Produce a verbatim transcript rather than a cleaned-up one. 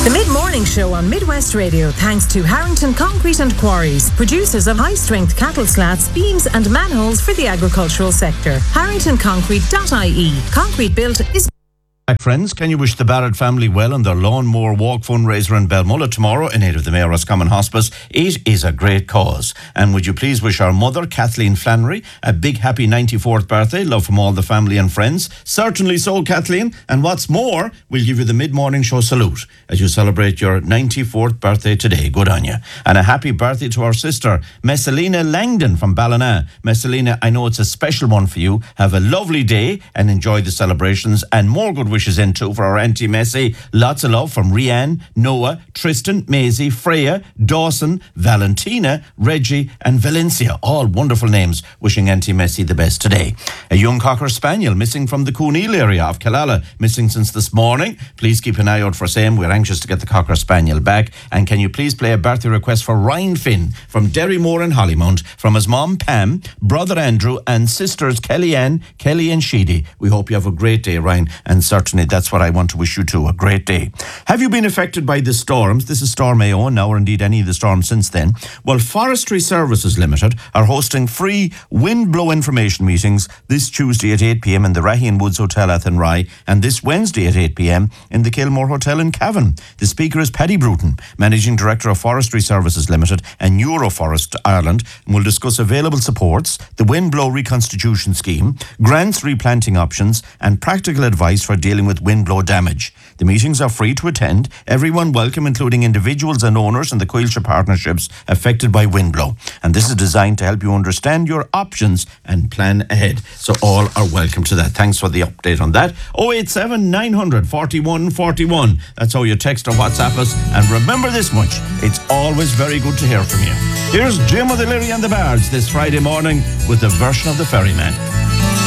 The Mid-Morning Show on Midwest Radio, thanks to Harrington Concrete and Quarries, producers of high-strength cattle slats, beams and manholes for the agricultural sector. harrington concrete dot I E. Concrete built is... Hi friends, can you wish the Barrett family well on their lawnmower walk fundraiser in Belmullet tomorrow in aid of the Mayor Roscommon Hospice? It is a great cause. And would you please wish our mother, Kathleen Flannery, a big happy ninety-fourth birthday, love from all the family and friends? Certainly so, Kathleen. And what's more, we'll give you the Mid-Morning Show salute as you celebrate your ninety-fourth birthday today. Good on you. And a happy birthday to our sister, Messalina Langdon from Ballina. Messalina, I know it's a special one for you. Have a lovely day and enjoy the celebrations, and more good wishes in too for our Auntie Messi. Lots of love from Rianne, Noah, Tristan, Maisie, Freya, Dawson, Valentina, Reggie and Valencia. All wonderful names. Wishing Auntie Messi the best today. A young Cocker Spaniel missing from the Cooneal area of Killala. Missing since this morning. Please keep an eye out for same. We're anxious to get the Cocker Spaniel back. And can you please play a birthday request for Ryan Finn from Derrymore and Hollymount, from his mom Pam, brother Andrew and sisters Kellyanne, Kelly and Sheedy. We hope you have a great day, Ryan, and certainly that's what I want to wish you too, a great day. Have you been affected by the storms? This is Storm Aon now, or indeed any of the storms since then. Well, Forestry Services Limited are hosting free wind blow information meetings this Tuesday at eight p.m. in the Raheen Woods Hotel Athenry, and this Wednesday at eight p.m. in the Kilmore Hotel in Cavan. The speaker is Paddy Bruton, Managing Director of Forestry Services Limited and Euroforest Ireland, and will discuss available supports, the wind blow reconstitution scheme, grants replanting options, and practical advice for dealing with windblow damage. The meetings are free to attend. Everyone welcome, including individuals and owners in the Coilshire partnerships affected by windblow. And this is designed to help you understand your options and plan ahead. So all are welcome to that. Thanks for the update on that. oh eight seven, nine hundred, forty-one forty-one. That's how you text or WhatsApp us. And remember this much, it's always very good to hear from you. Here's Jim of the Lily and the Bards this Friday morning with a version of the Ferryman.